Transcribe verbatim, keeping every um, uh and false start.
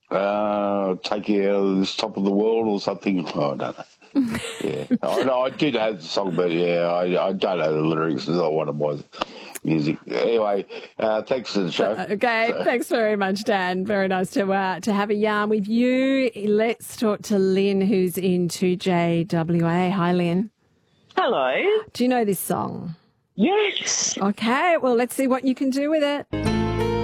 Uh, take you out of this top of the world or something. Oh, I don't know. Yeah, I, know, I did have the song, but yeah, I, I don't know the lyrics. It's not one of my music. Anyway, uh, thanks for the show. Okay, so. Thanks very much, Dan. Very nice to uh, to have a yarn with you. Let's talk to Lynn, who's in two J W A. Hi, Lynn. Hello. Do you know this song? Yes. Okay, well, let's see what you can do with it.